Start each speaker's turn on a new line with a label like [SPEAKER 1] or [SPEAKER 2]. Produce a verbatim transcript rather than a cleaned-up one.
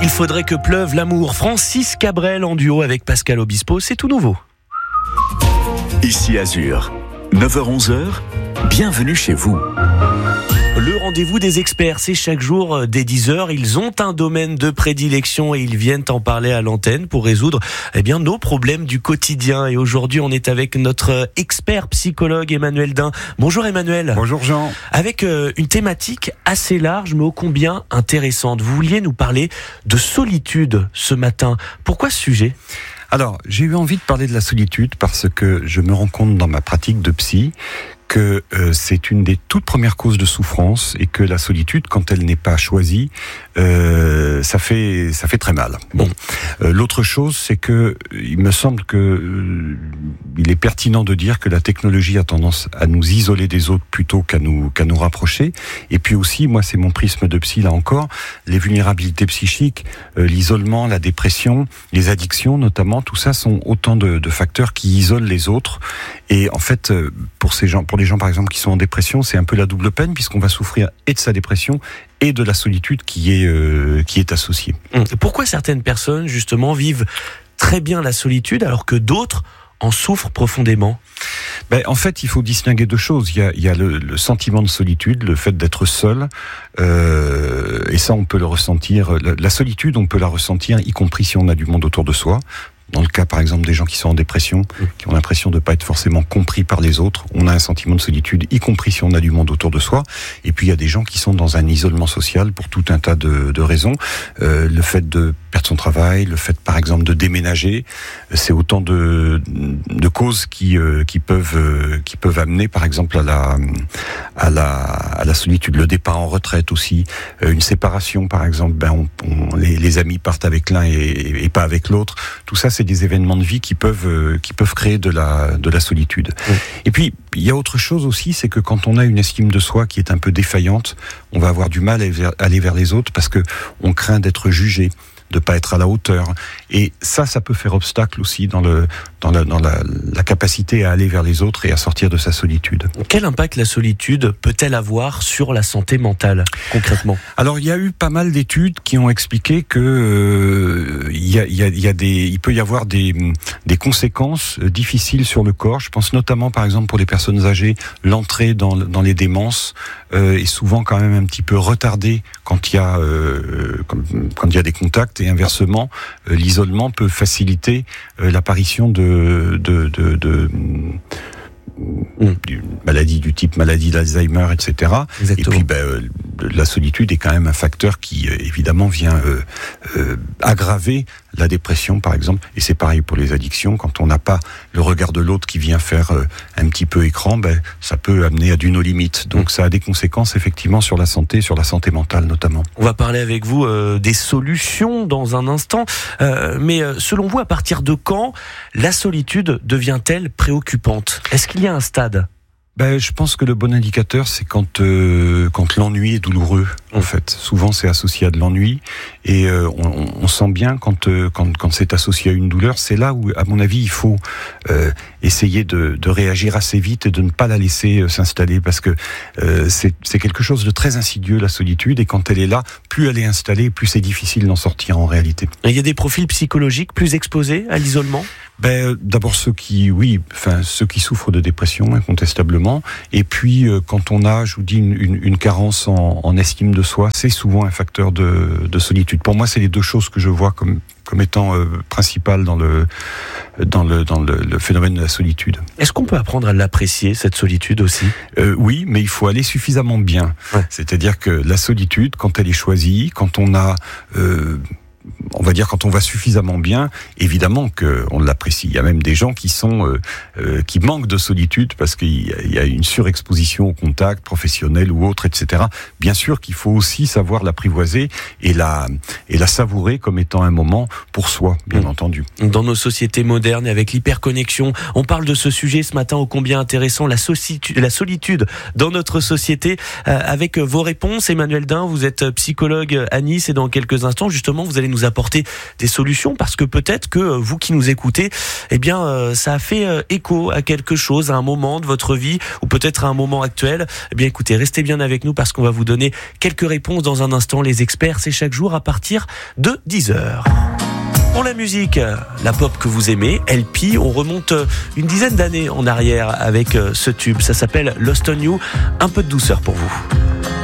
[SPEAKER 1] Il faudrait que pleuve l'amour. Francis Cabrel en duo avec Pascal Obispo, c'est tout nouveau.
[SPEAKER 2] Ici Azur, neuf heures onze, bienvenue chez vous.
[SPEAKER 1] Le rendez-vous des experts, c'est chaque jour dès dix heures. Ils ont un domaine de prédilection et ils viennent en parler à l'antenne pour résoudre eh bien, nos problèmes du quotidien. Et aujourd'hui, on est avec notre expert psychologue Emmanuel Dain. Bonjour Emmanuel.
[SPEAKER 3] Bonjour Jean.
[SPEAKER 1] Avec euh, une thématique assez large mais ô combien intéressante. Vous vouliez nous parler de solitude ce matin. Pourquoi ce sujet ?
[SPEAKER 3] Alors, j'ai eu envie de parler de la solitude parce que je me rends compte dans ma pratique de psy que euh, c'est une des toutes premières causes de souffrance et que la solitude, quand elle n'est pas choisie, euh, ça fait ça fait très mal. Bon, euh, l'autre chose, c'est que il me semble que euh, il est pertinent de dire que la technologie a tendance à nous isoler des autres plutôt qu'à nous qu'à nous rapprocher. Et puis aussi, moi, c'est mon prisme de psy là encore, les vulnérabilités psychiques, euh, l'isolement, la dépression, les addictions notamment, tout ça sont autant de, de facteurs qui isolent les autres. Et en fait, pour ces gens, pour les gens par exemple qui sont en dépression, c'est un peu la double peine puisqu'on va souffrir et de sa dépression et de la solitude qui est euh, qui est associée.
[SPEAKER 1] Pourquoi certaines personnes justement vivent très bien la solitude alors que d'autres en souffrent profondément ?
[SPEAKER 3] Ben, en fait, il faut distinguer deux choses. Il y a, il y a le, le sentiment de solitude, le fait d'être seul, euh, et ça, on peut le ressentir. La, la solitude, on peut la ressentir, y compris si on a du monde autour de soi. Dans le cas, par exemple, des gens qui sont en dépression, qui ont l'impression de ne pas être forcément compris par les autres, on a un sentiment de solitude, y compris si on a du monde autour de soi. Et puis, il y a des gens qui sont dans un isolement social pour tout un tas de, de raisons. Euh, le fait de perdre son travail, le fait, par exemple, de déménager, c'est autant de, de causes qui, euh, qui peuvent, euh, qui peuvent amener, par exemple, à la, à la, à la solitude. Le départ en retraite aussi, euh, une séparation, par exemple, ben, on, on, les, les amis partent avec l'un et, et pas avec l'autre. Tout ça, c'est des événements de vie qui peuvent euh, qui peuvent créer de la de la solitude. Mmh. Et puis il y a autre chose aussi, c'est que quand on a une estime de soi qui est un peu défaillante, on va avoir du mal à aller vers les autres parce que on craint d'être jugé, de pas être à la hauteur. Et ça, ça peut faire obstacle aussi dans le dans la dans la, la capacité à aller vers les autres et à sortir de sa solitude.
[SPEAKER 1] Quel impact la solitude peut-elle avoir sur la santé mentale concrètement ?
[SPEAKER 3] Alors, il y a eu pas mal d'études qui ont expliqué que euh, il y a il y a il y a des il peut y avoir des des conséquences difficiles sur le corps. Je pense notamment, par exemple, pour les personnes âgées, l'entrée dans dans les démences euh, est souvent quand même un petit peu retardée quand il y a euh, quand, quand il y a des contacts. Et inversement, euh, l'isolement peut faciliter euh, l'apparition de, de, de, de, de maladies du type maladie d'Alzheimer, et cetera. Exactement. Et puis, ben, euh, la solitude est quand même un facteur qui, euh, évidemment, vient euh, euh, aggraver la dépression, par exemple. Et c'est pareil pour les addictions. Quand on n'a pas le regard de l'autre qui vient faire euh, un petit peu écran, ben, ça peut amener à du no limite. Donc, mmh. ça a des conséquences, effectivement, sur la santé, sur la santé mentale, notamment.
[SPEAKER 1] On va parler avec vous euh, des solutions dans un instant. Euh, mais euh, selon vous, à partir de quand la solitude devient-elle préoccupante ? Est-ce qu'il y a un stade ?
[SPEAKER 3] Ben, je pense que le bon indicateur, c'est quand euh, quand l'ennui est douloureux. En fait, souvent c'est associé à de l'ennui, et euh, on, on sent bien quand euh, quand quand c'est associé à une douleur, c'est là où, à mon avis, il faut euh, essayer de, de réagir assez vite et de ne pas la laisser euh, s'installer, parce que euh, c'est c'est quelque chose de très insidieux, la solitude, et quand elle est là, plus elle est installée, plus c'est difficile d'en sortir en réalité.
[SPEAKER 1] Il y a des profils psychologiques plus exposés à l'isolement ?
[SPEAKER 3] Ben, d'abord ceux qui, oui, enfin ceux qui souffrent de dépression, incontestablement. Et puis euh, quand on a, je vous dis, une, une, une carence en, en estime de soi, c'est souvent un facteur de, de solitude. Pour moi, c'est les deux choses que je vois comme comme étant euh, principales dans le dans le dans le, le phénomène de la solitude.
[SPEAKER 1] Est-ce qu'on peut apprendre à l'apprécier, cette solitude aussi ?
[SPEAKER 3] euh, Oui, mais il faut aller suffisamment bien. Ouais. C'est-à-dire que la solitude, quand elle est choisie, quand on a euh, on va dire quand on va suffisamment bien, évidemment qu'on l'apprécie. Il y a même des gens qui sont euh, euh, qui manquent de solitude parce qu'il y a, il y a une surexposition au contact professionnel ou autre, et cetera. Bien sûr qu'il faut aussi savoir l'apprivoiser et la et la savourer comme étant un moment pour soi, bien mmh. entendu.
[SPEAKER 1] Dans nos sociétés modernes, avec l'hyperconnexion, on parle de ce sujet ce matin ô combien intéressant, la, socitu- la solitude dans notre société. Euh, avec vos réponses, Emmanuel Dain, vous êtes psychologue à Nice et dans quelques instants, justement, vous allez nous apporter apporter des solutions, parce que peut-être que vous qui nous écoutez, eh bien, ça a fait écho à quelque chose, à un moment de votre vie, ou peut-être à un moment actuel. Eh bien, écoutez, restez bien avec nous parce qu'on va vous donner quelques réponses dans un instant. Les experts, c'est chaque jour à partir de dix heures. Pour la musique, la pop que vous aimez, L P, on remonte une dizaine d'années en arrière avec ce tube. Ça s'appelle Lost on You. Un peu de douceur pour vous.